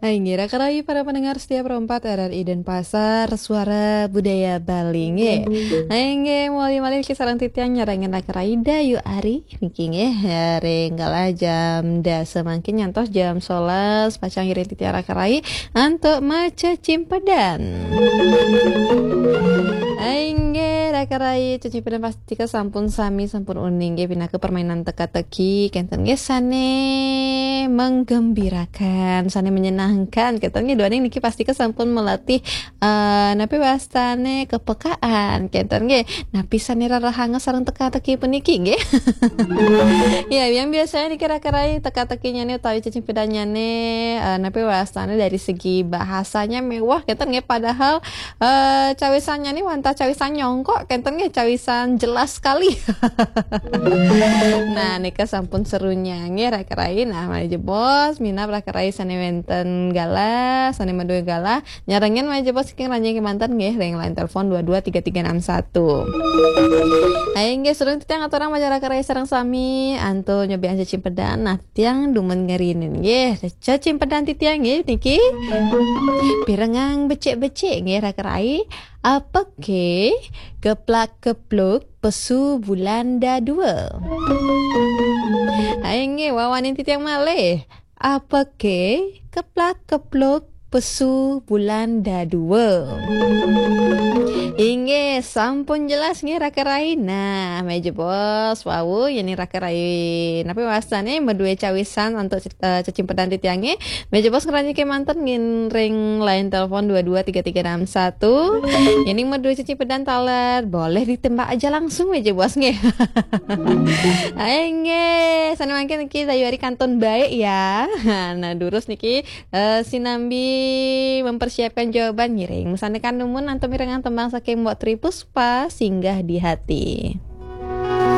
Hai ngira karai para pendengar setiap perempat RRI Denpasar Suara Budaya Bali nge. Hai nge mali kisaran titian nyarangin karai dayu ari niki nge renggala jam da semakin nyantos jam 11 pacang ngiring titian karai antuk maca cimpedan. Hai nge karai cimpedan pasti ke sampun sami sampun uning nge pindah ke permainan teka-teki kenten nge sane menggembirakan, sane menyenangkan. Katanya dua niki pasti kesampun melatih napi wastane kepekaan. Katanya napi sane rarahanga sareng teka-teki puniki nggih. Ya, yang biasanya dikira-kirai teka-tekinya nih utawi cicimpidannya nih napi wastane dari segi bahasanya mewah katanya padahal cawisannya nih wanta cawisan nyongkok katanya cawisan jelas sekali. Nah, nika sampun serunya nggih rakerai nah mari jebos minap rakerai sane wenten gala sane madue gala nyarengin mari jebos saking ranjing kemantan nggih ring line telepon 223361. Ayo nggih surung titiang aturang maja rakerai sareng sami antu nyobian cicimpedan nah tiang dumen ngerinin nggih cicimpedan titiang nggih niki pirengang becek-becek nggih rakerai apa ke keplak-kepluk pesu bulan dadua. Ayo wawanin titiang malih. Apa ke keplak-kepluk pesu bulan dadua. Inge sampun jelas nge rakerai. Nah, meja bos wau yani rakerai. Napi wasane medue cawisan untuk cicimpedan titiange. Meja bos ngeranyi ke mantan ngin ring line telepon 223361. Yani medue cicimpedan taler boleh ditembak aja langsung meja bos nge. Ayo sana makin niki dayuari kanton baik ya. Nah, durus niki sinambi mempersiapkan jawaban ngiring. Musane kan numun antum mirengan tembang saking Mbok Tri Puspa singgah di hati.